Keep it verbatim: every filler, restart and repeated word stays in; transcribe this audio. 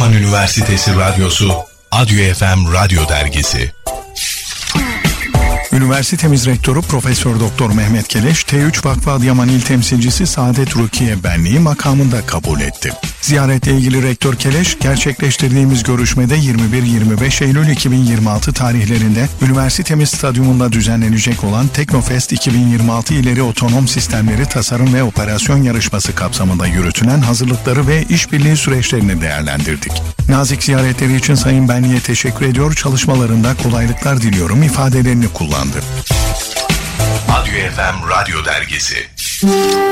Adıyaman Üniversitesi Radyosu, Adyo F M Radyo Dergisi. Üniversitemiz Rektörü Profesör Doktor Mehmet Keleş, T üç Vakfı Adıyaman İl Temsilcisi Saadet Rukiye Benliği makamında kabul etti. Ziyaretle ilgili Rektör Keleş, gerçekleştirdiğimiz görüşmede yirmi bir yirmi beş Eylül iki bin yirmi altı tarihlerinde üniversitemiz stadyumunda düzenlenecek olan Teknofest iki bin yirmi altı ileri otonom sistemleri tasarım ve operasyon yarışması kapsamında yürütülen hazırlıkları ve işbirliği süreçlerini değerlendirdik. Nazik ziyaretleri için Sayın Benliğe teşekkür ediyor, çalışmalarında kolaylıklar diliyorum ifadelerini kullandı. Adyo F M Radyo Dergisi.